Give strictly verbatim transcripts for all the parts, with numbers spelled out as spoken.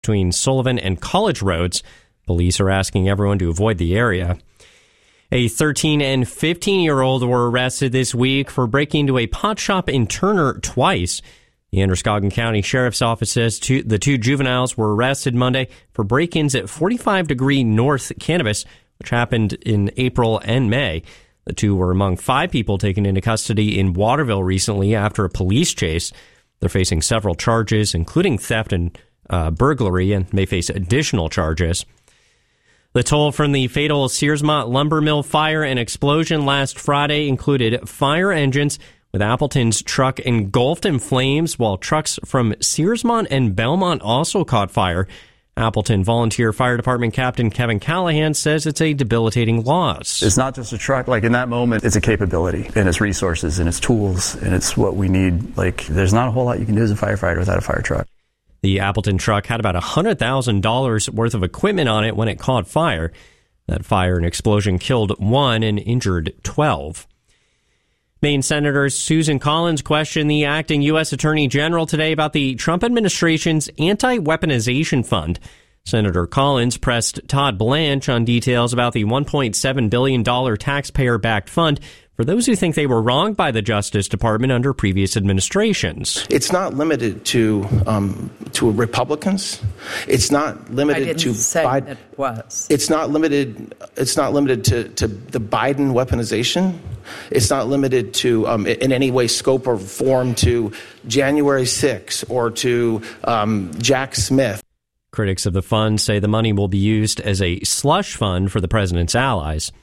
between Sullivan and College Roads. Police are asking everyone to avoid the area. A thirteen and fifteen-year-old were arrested this week for breaking into a pot shop in Turner twice. The Androscoggin County Sheriff's Office says two, the two juveniles were arrested Monday for break-ins at forty-five Degree North Cannabis, which happened in April and May. The two were among five people taken into custody in Waterville recently after a police chase. They're facing several charges, including theft and uh, burglary, and may face additional charges. The toll from the fatal Searsmont lumber mill fire and explosion last Friday included fire engines, with Appleton's truck engulfed in flames, while trucks from Searsmont and Belmont also caught fire. Appleton Volunteer Fire Department Captain Kevin Callahan says it's a debilitating loss. It's not just a truck. Like, in that moment, it's a capability, and it's resources, and it's tools, and it's what we need. Like, there's not a whole lot you can do as a firefighter without a fire truck. The Appleton truck had about one hundred thousand dollars worth of equipment on it when it caught fire. That fire and explosion killed one and injured twelve. Maine Senator Susan Collins questioned the acting U S Attorney General today about the Trump administration's anti-weaponization fund. Senator Collins pressed Todd Blanche on details about the one point seven billion dollars taxpayer-backed fund for those who think they were wronged by the Justice Department under previous administrations. It's not limited to um, to Republicans. It's not limited I didn't to say Biden. It was. It's not limited. It's not limited to, to the Biden weaponization. It's not limited to um, in any way, scope, or form to January sixth or to um, Jack Smith. Critics of the fund say the money will be used as a slush fund for the president's allies.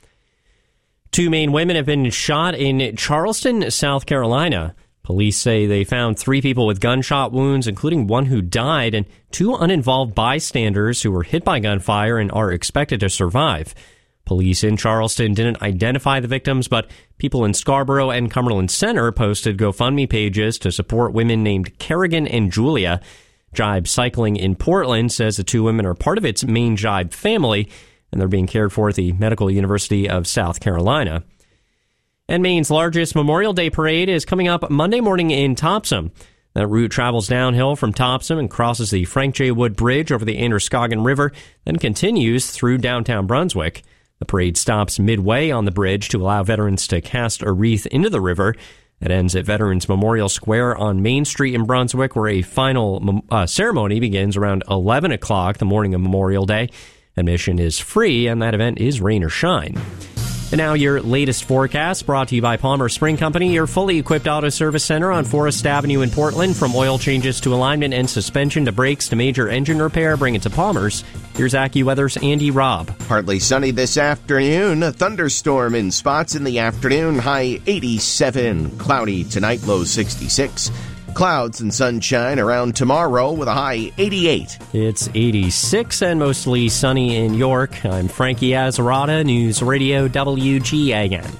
Two Maine women have been shot in Charleston, South Carolina. Police say they found three people with gunshot wounds, including one who died, and two uninvolved bystanders who were hit by gunfire and are expected to survive. Police in Charleston didn't identify the victims, but people in Scarborough and Cumberland Center posted GoFundMe pages to support women named Kerrigan and Julia. Jibe Cycling in Portland says the two women are part of its Maine Jibe family, and they're being cared for at the Medical University of South Carolina. And Maine's largest Memorial Day parade is coming up Monday morning in Topsom. That route travels downhill from Topsom and crosses the Frank J. Wood Bridge over the Androscoggin River, then continues through downtown Brunswick. The parade stops midway on the bridge to allow veterans to cast a wreath into the river. It ends at Veterans Memorial Square on Main Street in Brunswick, where a final uh, ceremony begins around eleven o'clock the morning of Memorial Day. Admission is free, and that event is rain or shine. And now your latest forecast, brought to you by Palmer Spring Company, your fully equipped auto service center on Forest Avenue in Portland. From oil changes to alignment and suspension to brakes to major engine repair, bring it to Palmer's. Here's AccuWeather's Andy Robb. Partly sunny this afternoon. A thunderstorm in spots in the afternoon. High eighty-seven. Cloudy tonight, low sixty-six. Clouds and sunshine around tomorrow with a high eighty-eight. It's eighty-six and mostly sunny in York. I'm Frankie Azarata, News Radio W G A N.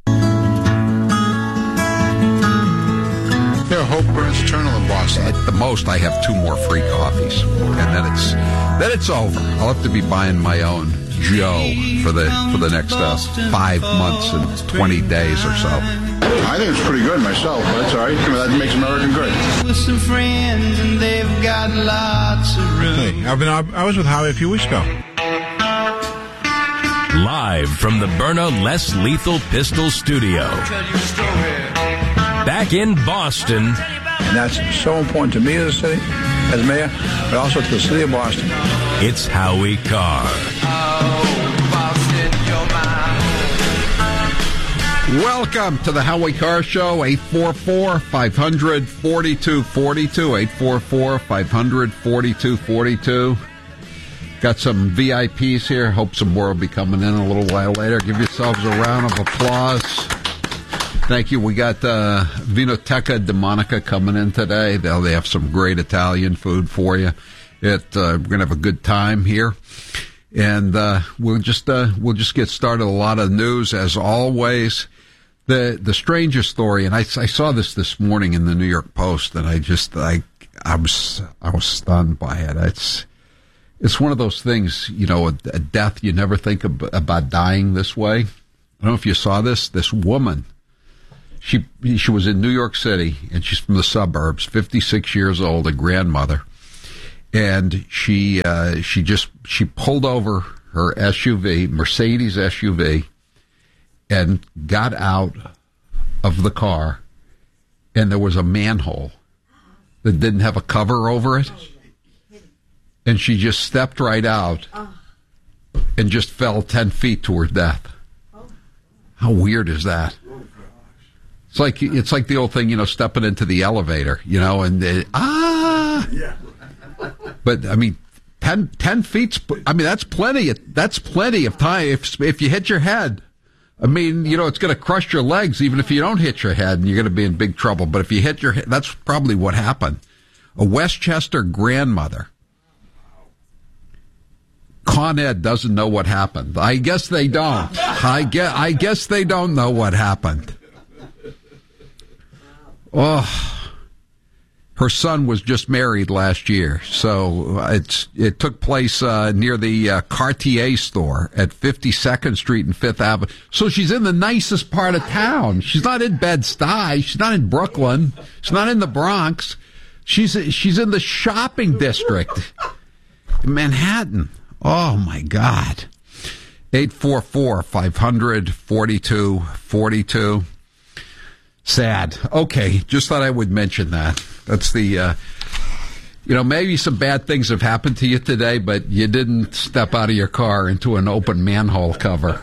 They're Hope Burns Eternal in Boston. At the most, I have two more free coffees, and then it's then it's over. I'll have to be buying my own Joe for the for the next uh, five months and twenty days or so. I think it's pretty good myself, but that's all right. That makes American good. With some friends, and they've got lots of room. Hey, I've been, I was with Howie a few weeks ago. Live from the Byrna Less Lethal Pistol Studio. Back in Boston. And that's so important to me as a city, as mayor, but also to the city of Boston. It's Howie Carr. Welcome to the Howie Carr Show, eight four four, five hundred, forty-two forty-two, eight four four, five hundred, forty-two forty-two. Got some V I Ps here. Hope some more will be coming in a little while later. Give yourselves a round of applause. Thank you. We got uh, Vinoteca Demonica coming in today. They'll, they have some great Italian food for you. It, uh, we're going to have a good time here. And uh, we'll just uh, we'll just get started. A lot of news, as always. The the strangest story, and I, I saw this this morning in the New York Post, and I just I I was I was stunned by it. It's it's one of those things, you know, a, a death you never think of, about dying this way. I don't know if you saw this. This woman, she she was in New York City, and she's from the suburbs, fifty-six years old, a grandmother, and she uh, she just she pulled over her S U V, Mercedes S U V, and got out of the car, and there was a manhole that didn't have a cover over it, and she just stepped right out and just fell ten feet to her death. How weird is that? It's like it's like the old thing, you know, stepping into the elevator, you know, and uh, ah. But I mean, ten, ten feet. I mean, that's plenty. That's plenty of time. If if you hit your head, I mean, you know, it's going to crush your legs. Even if you don't hit your head, and you're going to be in big trouble. But if you hit your head, that's probably what happened. A Westchester grandmother. Con Ed doesn't know what happened. I guess they don't. I guess I guess they don't know what happened. Oh, her son was just married last year, so it's it took place uh, near the uh, Cartier store at fifty-second Street and Fifth Avenue. So she's in the nicest part of town. She's not in Bed-Stuy. She's not in Brooklyn. She's not in the Bronx. She's she's in the shopping district in Manhattan. Oh my God! eight four four, five hundred, forty-two forty-two. Sad. Okay, just thought I would mention that. That's the, uh, you know, maybe some bad things have happened to you today, but you didn't step out of your car into an open manhole cover.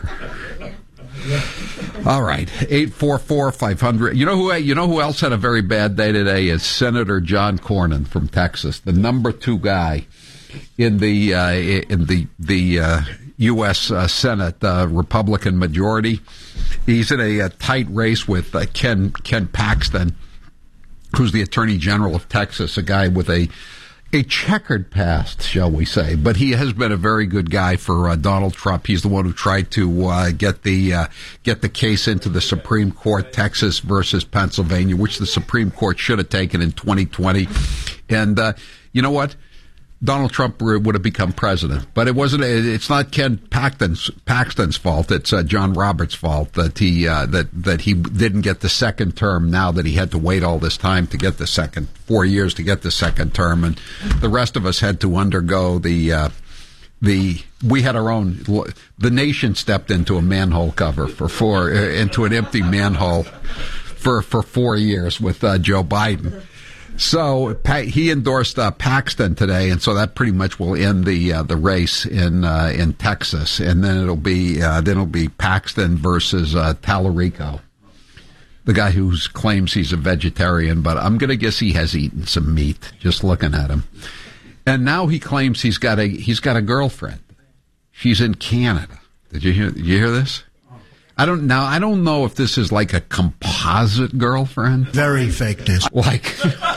All right, eight four four, five hundred. You know who? You know who else had a very bad day today is Senator John Cornyn from Texas, the number two guy in the uh, in the the uh, U S Uh, Senate uh, Republican majority. He's in a, a tight race with uh, Ken Ken Paxton, who's the Attorney General of Texas, a guy with a a checkered past, shall we say. But he has been a very good guy for uh, Donald Trump. He's the one who tried to uh, get the uh, get the case into the Supreme Court, Texas versus Pennsylvania, which the Supreme Court should have taken in twenty twenty. And uh, you know what? Donald Trump would have become president, but it wasn't. It's not Ken Paxton's, Paxton's fault. It's uh, John Roberts' fault that he uh, that that he didn't get the second term. Now that he had to wait all this time to get the second, four years to get the second term, and the rest of us had to undergo the uh, the. We had our own. The nation stepped into a manhole cover for four uh, into an empty manhole for for four years with uh, Joe Biden. So he endorsed uh, Paxton today, and so that pretty much will end the uh, the race in uh, in Texas, and then it'll be uh, then it'll be Paxton versus uh, Tallarico, the guy who claims he's a vegetarian, but I'm going to guess he has eaten some meat just looking at him. And now he claims he's got a he's got a girlfriend. She's in Canada. Did you hear? Did you hear this? I don't now. I don't know if this is like a composite girlfriend. Very fake news. Like,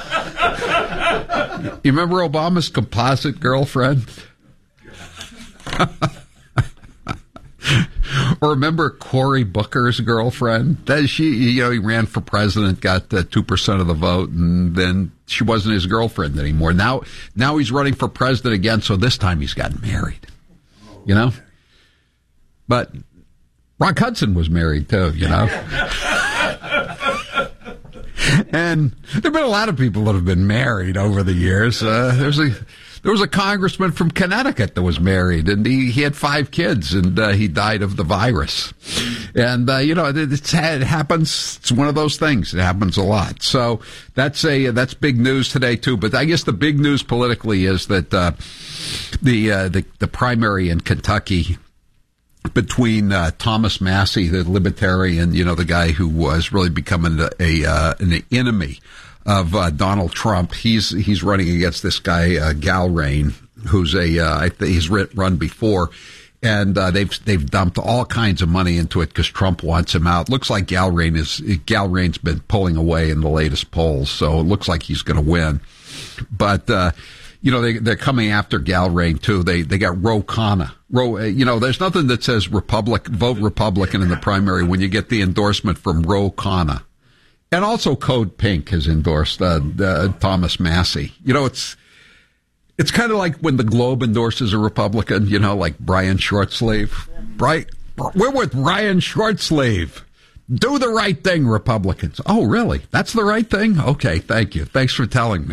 you remember Obama's composite girlfriend? Or remember Cory Booker's girlfriend? That she, you know, he ran for president, got uh, two percent of the vote, and then she wasn't his girlfriend anymore. Now, now he's running for president again. So this time he's gotten married. You know, but. Rock Hudson was married, too, you know. And there have been a lot of people that have been married over the years. Uh, there's a there was a congressman from Connecticut that was married, and he, he had five kids, and uh, he died of the virus. And, uh, you know, it, it's, it happens. It's one of those things. It happens a lot. So that's a that's big news today, too. But I guess the big news politically is that uh, the, uh, the the primary in Kentucky between uh, Thomas Massey, the libertarian, you know, the guy who was really becoming a, a uh, an enemy of uh, Donald Trump. He's he's running against this guy uh, Galrain, who's a uh, I think he's run before, and uh, they've they've dumped all kinds of money into it because Trump wants him out. Looks like Galrain is Galrain's been pulling away in the latest polls, so it looks like he's going to win, but. Uh, You know, they, they're coming after Galrain, too. They they got Ro Khanna. Ro, you know, there's nothing that says Republic, vote Republican in the primary when you get the endorsement from Ro Khanna. And also Code Pink has endorsed uh, uh, Thomas Massey. You know, it's it's kind of like when the Globe endorses a Republican, you know, like Brian Shortsleeve. Brian, we're with Brian Shortsleeve. Do the right thing, Republicans. Oh, really? That's the right thing? Okay, thank you. Thanks for telling me.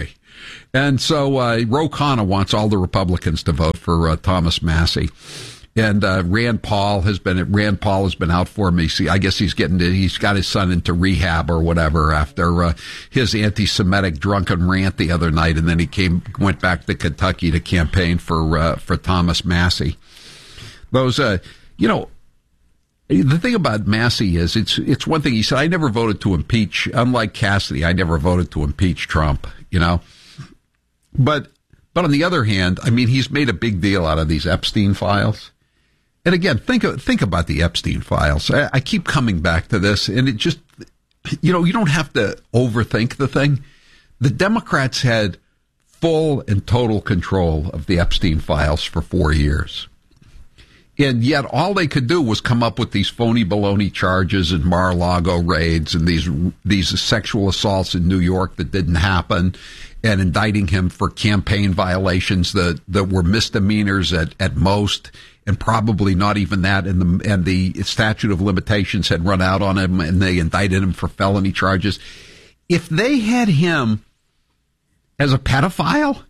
And so uh, Ro Khanna wants all the Republicans to vote for uh, Thomas Massie. And uh, Rand Paul has been Rand Paul has been out for me. See, I guess he's getting to, he's got his son into rehab or whatever after uh, his anti-Semitic drunken rant the other night, and then he came went back to Kentucky to campaign for uh, for Thomas Massie. Those, uh, you know, the thing about Massie is it's it's one thing he said. I never voted to impeach. Unlike Cassidy, I never voted to impeach Trump. You know, but but on the other hand, I mean, he's made a big deal out of these Epstein files. And again, think think about the Epstein files. I, I keep coming back to this, and it just, you know, you don't have to overthink the thing. The Democrats had full and total control of the Epstein files for four years. And yet all they could do was come up with these phony baloney charges and Mar-a-Lago raids and these these sexual assaults in New York that didn't happen, and indicting him for campaign violations that, that were misdemeanors at, at most, and probably not even that, and the and the statute of limitations had run out on him, and they indicted him for felony charges. If they had him as a pedophile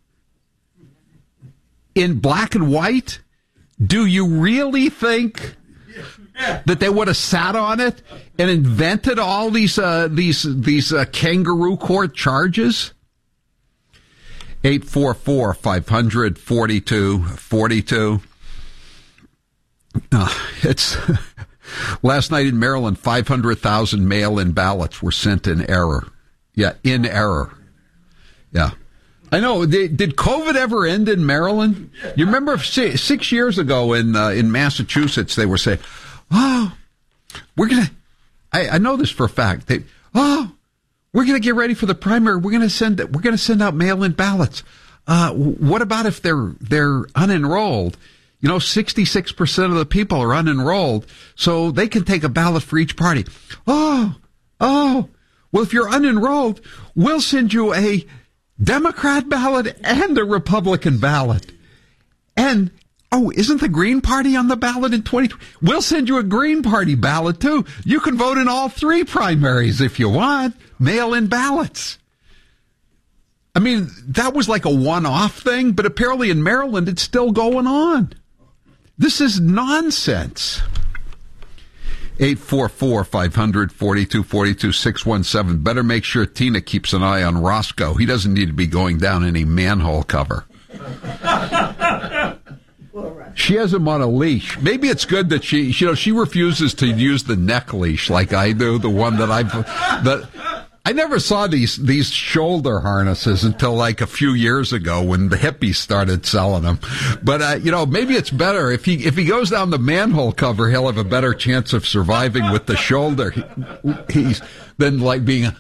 in black and white, do you really think that they would have sat on it and invented all these uh, these these uh, kangaroo court charges? eight four four, five hundred, forty-two forty-two. Uh, it's last night in Maryland, five hundred thousand mail-in ballots were sent in error. Yeah, in error. Yeah. I know. Did, did COVID ever end in Maryland? You remember six, six years ago in uh, in Massachusetts, they were saying, oh, we're going to, I know this for a fact. They, oh, we're going to get ready for the primary. We're going to send, we're going to send out mail-in ballots. Uh, what about if they're, they're unenrolled? You know, sixty-six percent of the people are unenrolled, so they can take a ballot for each party. Oh, oh, well, if you're unenrolled, we'll send you a Democrat ballot and a Republican ballot. And, oh, isn't the Green Party on the ballot in twenty twenty? We'll send you a Green Party ballot, too. You can vote in all three primaries if you want. Mail-in ballots. I mean, that was like a one-off thing, but apparently in Maryland it's still going on. This is nonsense. eight four four, five hundred, forty-two forty-two, six one seven. Better make sure Tina keeps an eye on Roscoe. He doesn't need to be going down any manhole cover. She has him on a leash. Maybe it's good that she, you know, she refuses to use the neck leash like I do, the one that I've, that, I never saw these these shoulder harnesses until like a few years ago when the hippies started selling them. But uh, you know, maybe it's better if he if he goes down the manhole cover, he'll have a better chance of surviving with the shoulder. He, he's than like being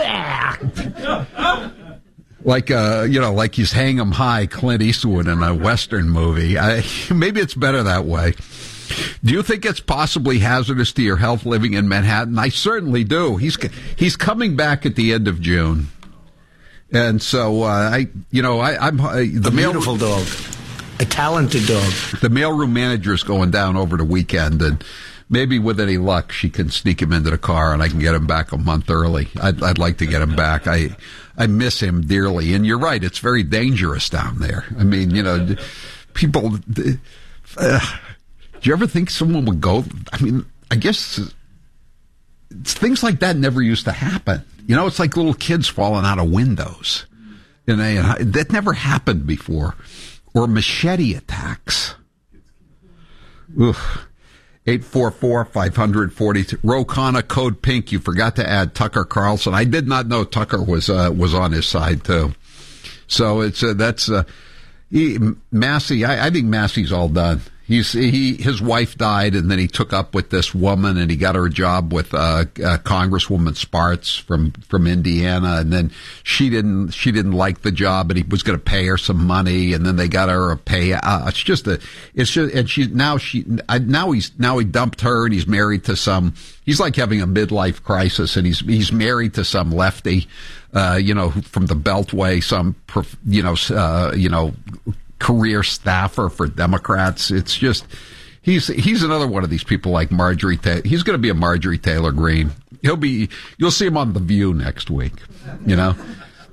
like uh you know like he's hang 'em high Clint Eastwood in a Western movie. I, maybe it's better that way. Do you think it's possibly hazardous to your health living in Manhattan? I certainly do. He's he's coming back at the end of June, and so uh, I, you know, I, I'm uh, the a mail, beautiful dog, a talented dog. The mailroom manager's going down over the weekend, and maybe with any luck, she can sneak him into the car, and I can get him back a month early. I'd, I'd like to get him back. I I miss him dearly, and you're right. It's very dangerous down there. I mean, you know, people. Uh, Do you ever think someone would go? I mean, I guess things like that never used to happen. You know, it's like little kids falling out of windows. You know, that never happened before. Or machete attacks. Ugh. eight four four, five hundred, forty-two. Ro Khanna, code pink. You forgot to add Tucker Carlson. I did not know Tucker was uh, was on his side, too. So it's uh, that's uh, he, Massie. I, I think Massie's all done. He's, he, his wife died, and then he took up with this woman, and he got her a job with, uh, uh, Congresswoman Spartz from, from Indiana, and then she didn't, she didn't like the job, and he was going to pay her some money, and then they got her a pay, uh, it's just a, it's just, and she, now she, now he's, now he dumped her, and he's married to some, he's like having a midlife crisis, and he's, he's married to some lefty, uh, you know, from the Beltway, some, you know, uh, you know, career staffer for Democrats. It's just, he's he's another one of these people like Marjorie Taylor. He's going to be a Marjorie Taylor Greene. He'll be, you'll see him on The View next week, you know,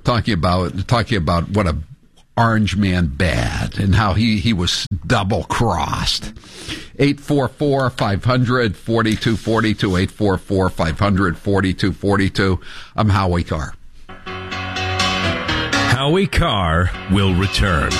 talking about talking about what a Orange Man bad and how he, he was double crossed. eight four four, five hundred, forty-two forty-two, eight four four, five hundred, forty-two forty-two. I'm Howie Carr. Howie Carr will return.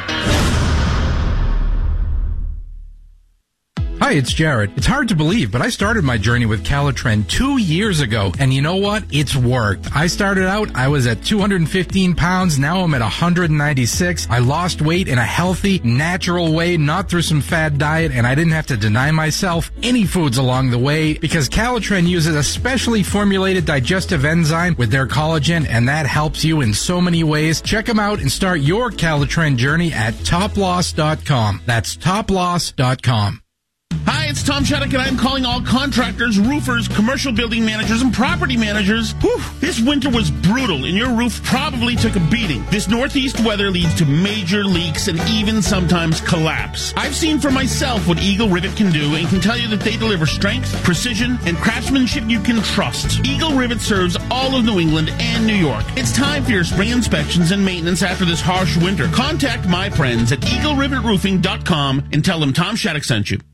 Hi, it's Jared. It's hard to believe, but I started my journey with Calitren two years ago, and you know what? It's worked. I started out, I was at two hundred fifteen pounds, now I'm at one hundred ninety-six. I lost weight in a healthy, natural way, not through some fad diet, and I didn't have to deny myself any foods along the way, because Calitren uses a specially formulated digestive enzyme with their collagen, and that helps you in so many ways. Check them out and start your Calitren journey at top loss dot com. That's top loss dot com. Hi, it's Tom Shattuck, and I'm calling all contractors, roofers, commercial building managers, and property managers. Whew, this winter was brutal, and your roof probably took a beating. This northeast weather leads to major leaks and even sometimes collapse. I've seen for myself what Eagle Rivet can do and can tell you that they deliver strength, precision, and craftsmanship you can trust. Eagle Rivet serves all of New England and New York. It's time for your spring inspections and maintenance after this harsh winter. Contact my friends at eagle rivet roofing dot com and tell them Tom Shattuck sent you.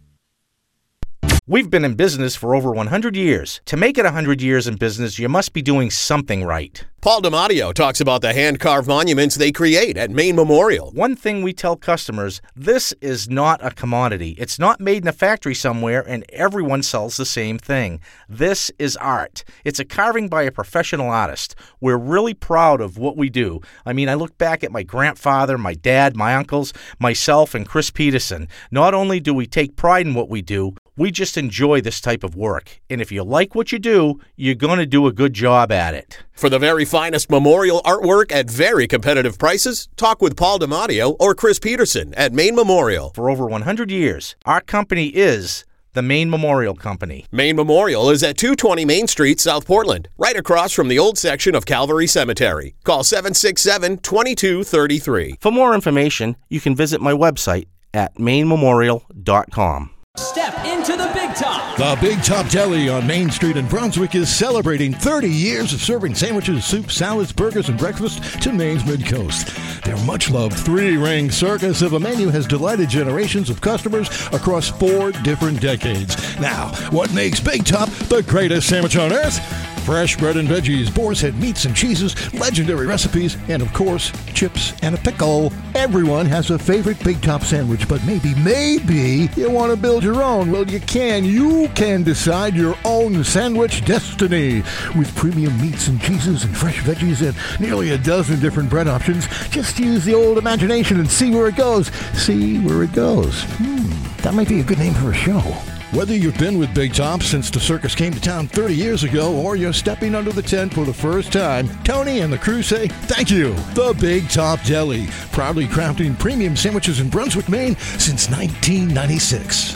We've been in business for over one hundred years. To make it one hundred years in business, you must be doing something right. Paul DiMatteo talks about the hand-carved monuments they create at Maine Memorial. One thing we tell customers, this is not a commodity. It's not made in a factory somewhere and everyone sells the same thing. This is art. It's a carving by a professional artist. We're really proud of what we do. I mean, I look back at my grandfather, my dad, my uncles, myself, and Chris Peterson. Not only do we take pride in what we do, we just enjoy this type of work. And if you like what you do, you're going to do a good job at it. For the very finest memorial artwork at very competitive prices, talk with Paul DiMatteo or Chris Peterson at Maine Memorial. For over one hundred years, our company is the Maine Memorial Company. Maine Memorial is at two twenty Main Street, South Portland, right across from the old section of Calvary Cemetery. Call seven six seven, two two three three. For more information, you can visit my website at maine memorial dot com. Step into the Big Top. The Big Top Deli on Main Street in Brunswick is celebrating thirty years of serving sandwiches, soups, salads, burgers, and breakfast to Maine's Mid-Coast. Their much-loved three-ring circus of a menu has delighted generations of customers across four different decades. Now, what makes Big Top the greatest sandwich on earth? Fresh bread and veggies, boar's head meats and cheeses, legendary recipes, and of course, chips and a pickle. Everyone has a favorite Big Top sandwich, but maybe, maybe you want to build your own. Well, you can. You can decide your own sandwich destiny. With premium meats and cheeses and fresh veggies and nearly a dozen different bread options, just use the old imagination and see where it goes. See where it goes. Hmm, that might be a good name for a show. Whether you've been with Big Top since the circus came to town thirty years ago or you're stepping under the tent for the first time, Tony and the crew say thank you. The Big Top Deli, proudly crafting premium sandwiches in Brunswick, Maine since nineteen ninety-six.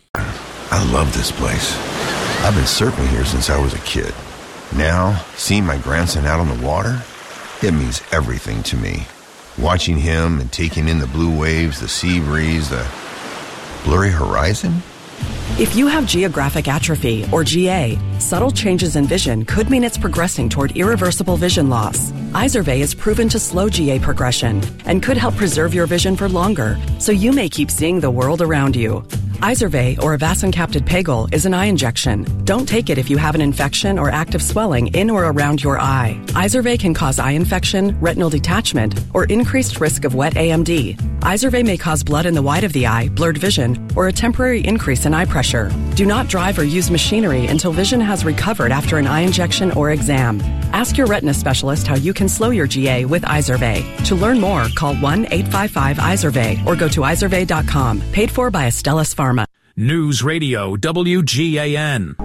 I love this place. I've been surfing here since I was a kid. Now, seeing my grandson out on the water, it means everything to me. Watching him and taking in the blue waves, the sea breeze, the blurry horizon. If you have geographic atrophy, or G A, subtle changes in vision could mean it's progressing toward irreversible vision loss. Izervay is proven to slow G A progression and could help preserve your vision for longer, so you may keep seeing the world around you. Izervay, or avacincaptad pegol, is an eye injection. Don't take it if you have an infection or active swelling in or around your eye. Izervay can cause eye infection, retinal detachment, or increased risk of wet A M D. Izervay may cause blood in the white of the eye, blurred vision, or a temporary increase in eye pressure. Do not drive or use machinery until vision has recovered after an eye injection or exam. Ask your retina specialist how you can slow your G A with Izervay. To learn more, call one eight five five Izervay or go to izervay dot com. Paid for by Astellas Pharma. News Radio W G A N.